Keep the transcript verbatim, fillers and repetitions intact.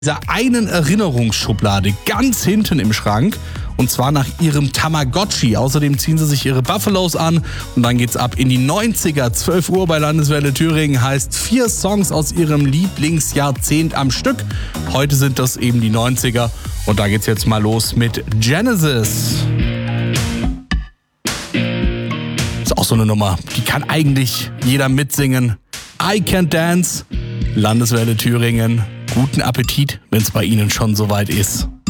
dieser einen Erinnerungsschublade ganz hinten im Schrank. Und zwar nach ihrem Tamagotchi. Außerdem ziehen sie sich ihre Buffalos an und dann geht's ab in die neunziger. zwölf Uhr bei Landeswelle Thüringen heißt vier Songs aus ihrem Lieblingsjahrzehnt am Stück. Heute sind das eben die neunziger und da geht's jetzt mal los mit Genesis. Ist auch so eine Nummer, die kann eigentlich jeder mitsingen. I Can't Dance, Landeswelle Thüringen. Guten Appetit, wenn es bei Ihnen schon soweit ist.